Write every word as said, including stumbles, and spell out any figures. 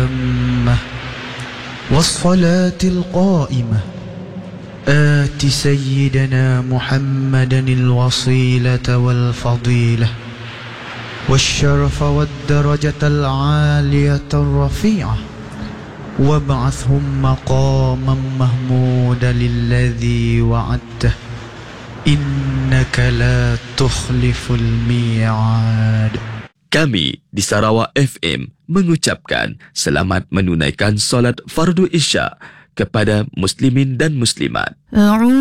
التامة والصلاة القائمة آت سيدنا محمدا الوصيلة والفضيلة والشرف والدرجة العالية الرفيعة وابعثهم مقاما محمودا الذي وعدته إنك لا تخلف الميعاد. Kami di Sarawak F M mengucapkan selamat menunaikan solat fardu Isya kepada muslimin dan muslimat.